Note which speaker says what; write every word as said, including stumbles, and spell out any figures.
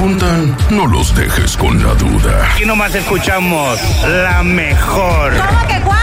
Speaker 1: preguntan, no los dejes con la duda.
Speaker 2: Aquí nomás escuchamos la mejor.
Speaker 3: ¿Cómo que cuál?